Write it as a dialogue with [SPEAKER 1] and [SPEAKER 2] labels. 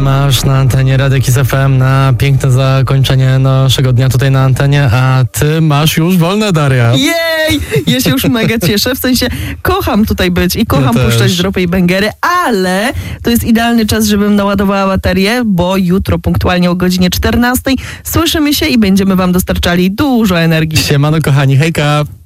[SPEAKER 1] masz na antenie Radia Kiss FM na piękne zakończenie naszego dnia tutaj na antenie, a ty masz już wolne, Daria.
[SPEAKER 2] Jej! Ja się już mega cieszę, w sensie kocham tutaj być i kocham puszczać dropy i bangery, ale to jest idealny czas, żebym naładowała baterię, bo jutro punktualnie o godzinie 14 słyszymy się i będziemy wam dostarczali dużo energii.
[SPEAKER 1] Siemano kochani, hejka!